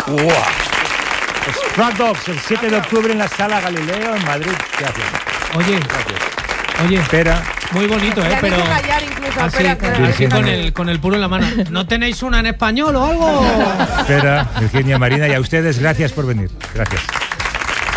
Stray Dogs, el 7 de octubre en la Sala Galileo en Madrid. Gracias. Oye, espera. Muy bonito, pero así con el puro en la mano. ¿No tenéis una en español o algo? Espera, Virginia, Marina, y a ustedes gracias por venir. Gracias.